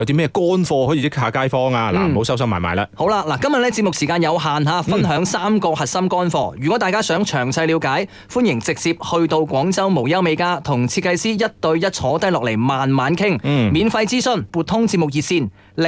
有啲咩乾貨可以益下街坊啊？嗱，唔好收收埋埋啦。 好啦，嗱，今日咧節目時間有限吓，分享3個核心乾貨。如果大家想詳細了解，歡迎直接去到廣州無憂美家同設計師1對1坐低落嚟慢慢傾。免費諮詢，撥通節目熱線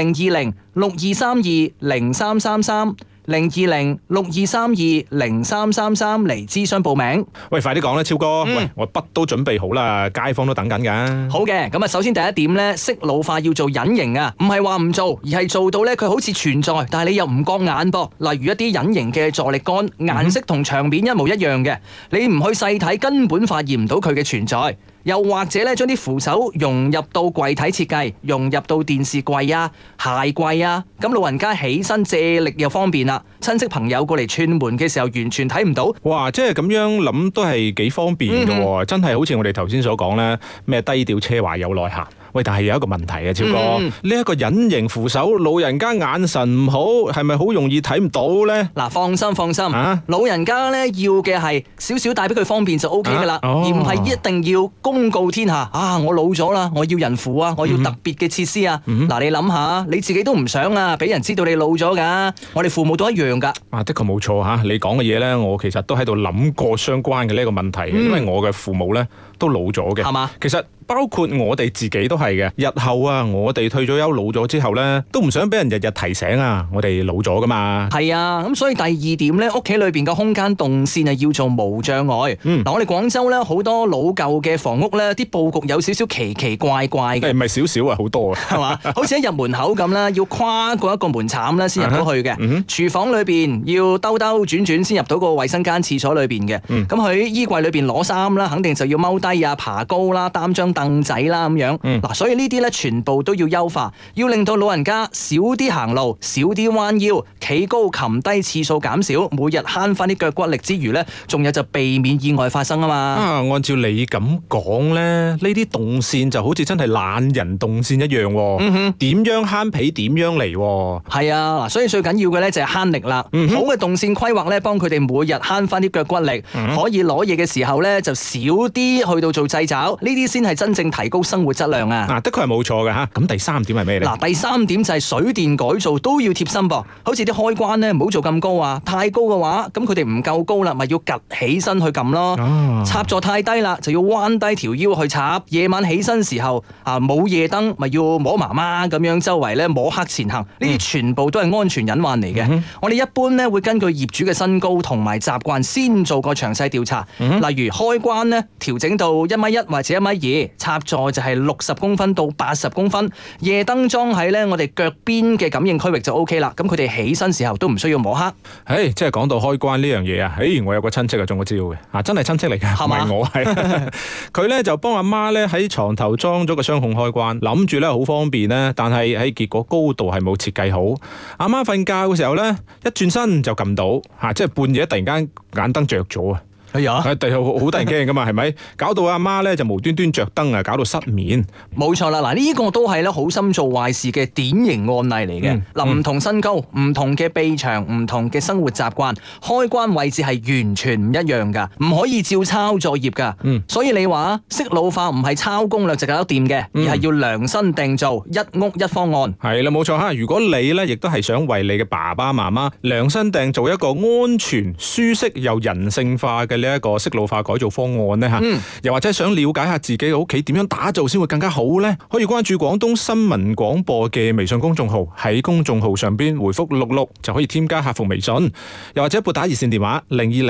020-6232-0333。020-6232-0333嚟諮詢報名。 喂，快啲講啦，超哥！喂，我筆都準備好啦，街坊都等緊㗎。 好嘅，咁啊，首先第一點咧，色老化要做隱形啊，唔係話唔做，而係做到咧佢好似存在，但係你又唔覺眼噃。例如一啲隱形嘅助力桿，顏色同牆面一模一樣嘅，你唔去細睇，根本發現唔到佢嘅存在。又或者咧，將啲扶手融入到櫃體設計，融入到電視櫃啊、鞋櫃啊，咁老人家起身借力又方便啦。親戚朋友過嚟串門嘅時候，完全睇唔到。 哇！即係咁樣諗都係幾方便嘅喎，真係好似我哋頭先所講咧，咩低調奢華有內涵。喂，但係有一個問題啊，超哥，呢一個隱形扶手，老人家眼神唔好，係咪好容易睇唔到呢？ 嗱，放心，老人家咧要嘅係少少帶俾佢方便就 O K 噶啦，而唔係一定要公告天下啊！我老咗啦，我要人扶啊，我要特別嘅設施啊。嗱，你諗下，你自己都唔想啊，俾人知道你老咗噶。我哋父母都一樣噶。 啊，的確冇錯嚇，你講嘅嘢呢，我其實都喺度諗過相關嘅呢一個問題，因為我嘅父母呢都老咗嘅， 係嘛？ 其實包括我哋自己都係嘅。日後啊，我哋退咗休老咗之後呢，都唔想俾人日日提醒啊，我哋老咗噶嘛。 係啊，咁所以第二點呢，屋企裏邊嘅空間動線係要做無障礙。嗱，我哋廣州呢，好多老舊嘅房屋呢，啲佈局有少少奇奇怪怪嘅。 唔係少少啊，好多啊， 係嘛？好似一入門口咁啦，要跨過一個門檻啦，先入到去嘅。廚房裏邊要兜轉先入到個衛生間廁所裏邊嘅。咁喺衣櫃裏邊攞衫啦，肯定就要踎低啊、爬高啦、擔張凳仔啦咁樣。嗱，所以呢啲咧全部都要優化，要令到老人家少啲行路、少啲彎腰、企高擒低次數減少，每日慳翻啲腳骨力之餘咧，仲有就避免意外發生啊嘛。 按照你咁講咧，呢啲動線就好似真係懶人動線一樣喎。點樣慳皮點樣嚟喎？係啊，嗱，所以最緊要嘅咧就係慳力啦。好嘅動線規劃咧，幫佢哋每日慳翻啲腳骨力，可以攞嘢嘅時候咧就少啲去到做掣肘，呢啲先係真正提高生活質量啊！ 的確係冇錯嘅嚇。咁第三點係咩咧？ 嗱，第三點就係水電改造都要貼心噃，好似啲開關咧唔好做咁高啊，太高嘅話，咁佢哋唔夠高啦，咪要趌起身去撳咯。插座太低啦，就要彎低條腰去插。夜晚起身時候啊，冇夜燈，咪要摸媽媽咁樣周圍咧摸黑前行，呢啲全部都係安全隱患嚟嘅。我哋一般咧會根據業主嘅身高同埋習慣先做個詳細調查。例如開關咧調整到1.1米或者1.2米，插座就係60公分到80公分，夜燈裝喺咧我哋腳邊嘅感應區域就 OK 啦。咁佢哋起身時候都唔需要摸黑。 即係講到開關呢樣嘢啊，我有個親戚啊中咗招嘅，真係親戚嚟㗎，唔係我係佢咧就幫阿媽咧喺床頭裝咗個雙控開關，諗住咧好方便咧，但係喺結果高度係冇設計好。阿媽瞓覺嘅時候咧，一轉身就撳到即係半夜突然間眼燈着咗啊！第日好得人驚噶嘛，係咪？搞到阿媽咧就無端端着燈啊，搞到失眠。 冇錯啦，嗱，呢個都係咧好心做壞事嘅典型案例嚟嘅。嗱，唔同身高、唔同嘅臂長、唔同嘅生活習慣，開關位置係完全唔一樣噶，唔可以照抄作業噶。所以你話識老化唔係抄攻略就搞得掂嘅，而係要量身訂造，一屋一方案。係啦， 冇錯吓。如果你咧亦都係想為你嘅爸爸媽媽量身訂造一個安全、舒適又人性化嘅呢一個識老化改造方案呢，又或者想了解下自己嘅屋企點樣打造先會更加好呢，可以關注廣東新聞廣播嘅微信公眾號，喺公眾號上邊回覆66就可以添加客服微信，又或者撥打熱線電話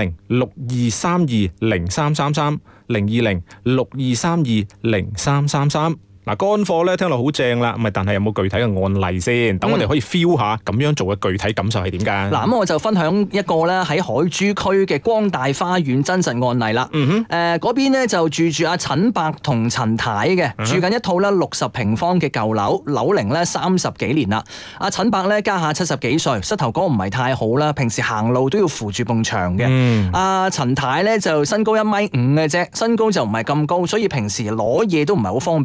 020-6232-0333 020-6232-0333。嗱，乾貨咧聽落好正啦，但係有冇具體嘅案例先？等我哋可以 feel 下咁樣做嘅具體感受係點㗎？ 嗱，咁我就分享一個咧喺海珠區嘅光大花園真實案例啦。嗰邊咧就住阿陳伯同陳太嘅，住緊一套咧60平方嘅舊樓，樓齡咧30幾年啦。阿陳伯咧家下70幾歲，膝頭哥唔係太好啦，平時行路都要扶住埲牆嘅。阿陳太咧就身高1.5米嘅啫，身高就唔係咁高，所以平時攞嘢都唔係好方便啊。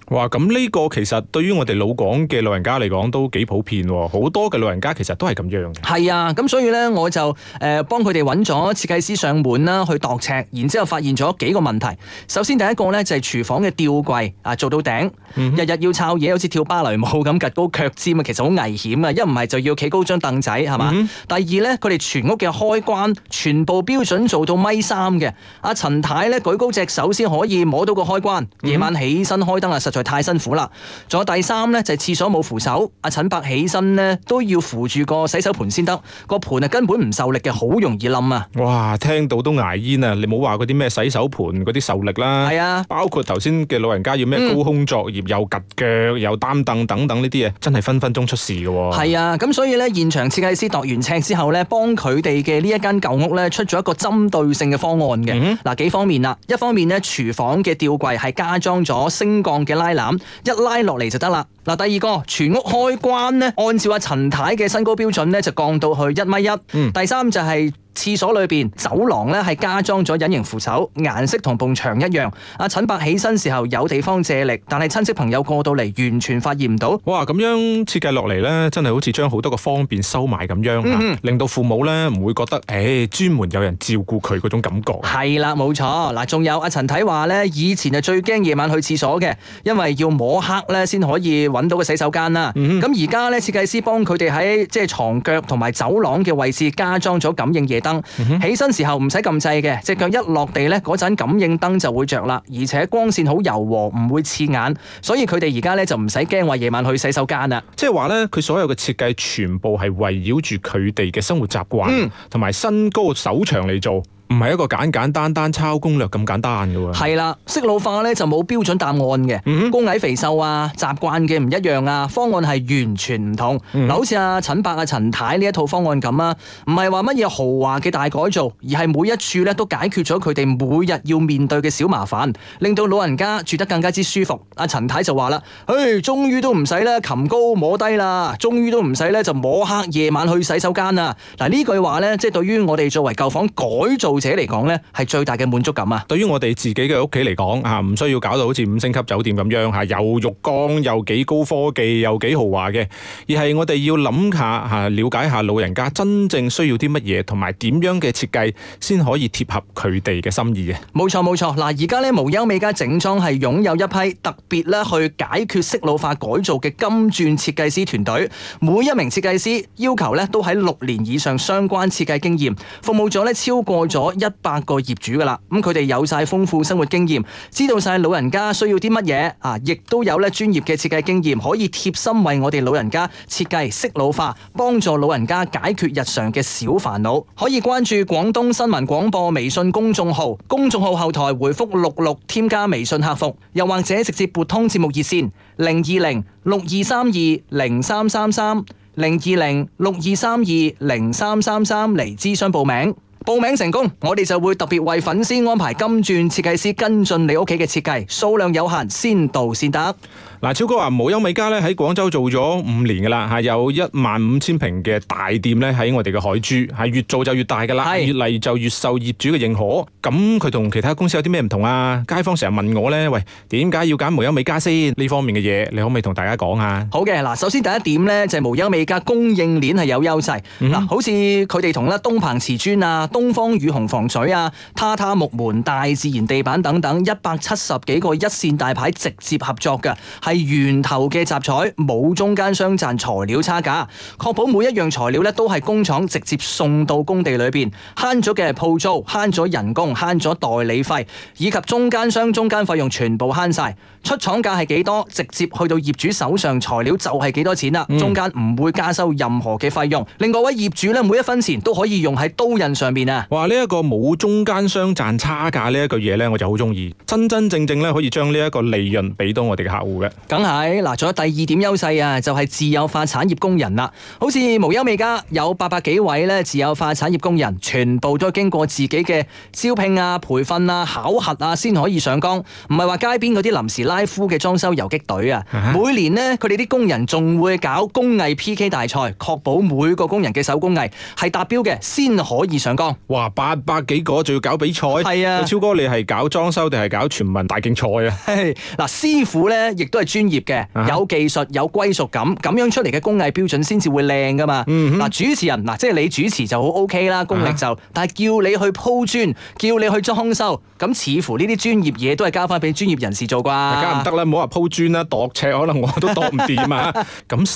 哇！咁呢個其實對於我哋老廣嘅老人家嚟講都幾普遍喎，好多嘅老人家其實都係咁樣嘅。 係啊，咁所以咧我就幫佢哋揾咗設計師上門啦，去度尺，然之後發現咗幾個問題。首先第一個咧就係廚房嘅吊櫃啊，做到頂，日日要抄嘢，好似跳芭蕾舞咁，趌高腳尖啊，其實好危險啊！一唔係就要企高張凳仔，係嘛？第二咧，佢哋全屋嘅開關全部標準做到1.3米嘅。阿陳太咧舉高隻手先可以摸到個開關，夜晚起身開燈啊，實在太辛苦啦。仲有第三咧就係廁所冇扶手，阿陳伯起身咧都要扶住個洗手盆先得，個盆啊根本唔受力嘅，好容易冧啊！ 哇，聽到都牙煙啊！你冇話嗰啲咩洗手盆嗰啲受力啦， 係啊， 包括頭先嘅老人家要咩高空作業，又趌腳又擔凳等等呢啲嘢，真係分分鐘出事嘅喎。 係啊，咁所以咧現場設計師度完尺之後咧，幫佢哋嘅呢一間舊屋咧出咗一個針對性嘅方案嘅。嗱，幾方面啦，一方面咧廚房嘅吊櫃係加裝咗升降嘅拉籃，一拉落嚟就得啦。嗱，第二個全屋開關咧，按照阿陳太嘅身高標準咧就降到去1.1米。第三就係廁所裏邊走廊咧係加裝咗隱形扶手，顏色同埲牆一樣。阿陳伯起身時候有地方借力，但係親戚朋友過到嚟完全發現唔到。 哇！咁樣設計落嚟咧，真係好似將好多個方便收埋咁樣，令到父母咧唔會覺得專門有人照顧佢嗰種感覺。 係啦，冇錯。嗱，仲有阿陳太話咧，以前係最驚夜晚去廁所嘅，因為要摸黑咧先可以揾到個洗手間啦。咁而家咧設計師幫佢哋喺即係床腳同埋走廊嘅位置加裝咗感應夜燈。起身時候唔使撳掣嘅，隻腳一落地咧，嗰陣感應燈就會着啦，而且光線好柔和，唔會刺眼，所以佢哋而家咧就唔使驚話夜晚去洗手間啦。 即係話咧，佢所有嘅設計全部係圍繞住佢哋嘅生活習慣同埋身高手長嚟做。唔係一個簡簡單單抄攻略咁簡單嘅喎。 係啦，適老化咧就冇標準答案嘅，高矮肥瘦啊，習慣嘅唔一樣啊，方案係完全唔同。好似阿陳伯、阿陳太呢一套方案咁啊，唔係話乜嘢豪華嘅大改造，而係每一處咧都解決咗佢哋每日要面對嘅小麻煩，令到老人家住得更加之舒服。阿陳太就話啦：終於都唔使咧擒高摸低啦，終於都唔使咧就摸黑夜晚去洗手間啦。嗱，呢句話咧，即係對於我哋作為舊房改造者嚟講咧，係最大嘅滿足感啊！ 對於我哋自己嘅屋企嚟講啊，唔需要搞到好似5星級酒店咁樣嚇，又浴缸又幾高科技又幾豪華嘅，而係我哋要諗下嚇，了解下老人家真正需要啲乜嘢，同埋點樣嘅設計先可以貼合佢哋嘅心意嘅。 冇錯冇錯，嗱，而家咧無憂美家整裝係擁有一批特別咧去解決適老化改造嘅金鑽設計師團隊，每一名設計師要求咧都喺6年以上相關設計經驗，服務咗咧超過咗100個業主噶啦，咁佢哋有晒豐富生活經驗，知道晒老人家需要啲乜嘢啊，亦都有咧專業嘅設計經驗，可以貼心為我哋老人家設計適老化，幫助老人家解決日常嘅小煩惱。可以關注廣東新聞廣播微信公眾號，公眾號後台回覆66添加微信客服，又或者直接撥通節目熱線020-6232-0333 020-6232-0333嚟諮詢報名。報名成功，我哋就會特別為粉絲安排金鑽設計師跟進你屋企嘅設計，數量有限，先到先得。 嗱，超哥話無憂美家咧喺廣州做咗5年噶啦，有15000平嘅大店咧喺我哋嘅海珠，係越做就越大噶啦，越嚟就越受業主嘅認可。咁佢同其他公司有啲咩唔同啊？街坊成日問我咧，喂，點解要揀無憂美家先？呢方面嘅嘢，你可唔可以同大家講啊？ 好嘅，嗱，首先第一點咧就係無憂美家供應鏈係有優勢。嗱，好似佢哋同咧東鵬瓷磚啊、東方雨虹防水啊、榻榻木門、大自然地板等等170幾個一線大牌直接合作嘅。係源頭嘅集材，冇中間商賺材料差價，確保每一樣材料咧都係工廠直接送到工地裏邊，慳咗嘅係鋪租，慳咗人工，慳咗代理費，以及中間商中間費用全部慳晒。出廠價係幾多，直接去到業主手上，材料就係幾多錢啦，中間唔會加收任何嘅費用，令各位業主咧每一分錢都可以用喺刀刃上面啊！ 哇！呢一個冇中間商賺差價呢一句嘢咧，我就好中意，真真正正咧可以將呢一個利潤俾到我哋嘅客戶嘅。 梗係嗱，仲有第二點優勢啊，就係自有化產業工人啦。好似無憂味家有800幾位咧自有化產業工人，全部都經過自己嘅招聘啊、培訓啊、考核啊，先可以上崗。唔係話街邊嗰啲臨時拉夫嘅裝修游擊隊啊。每年呢，佢哋啲工人仲會搞工藝 PK 大賽，確保每個工人嘅手工藝係達標嘅，先可以上崗。 哇，800幾個仲要搞比賽？ 係啊， 超哥你係搞裝修定係搞全民大競賽啊？ 嗱，師傅咧亦都係專業嘅，有技術有歸屬感，咁樣出嚟嘅工藝標準先至會靚噶嘛。嗱，主持人嗱，即係你主持就好 OK 啦，功力就，但係叫你去鋪磚，叫你去裝修，咁似乎呢啲專業嘢都係交翻俾專業人士做啩。 梗唔得啦，唔好話鋪磚啦，度尺可能我都度唔掂啊。咁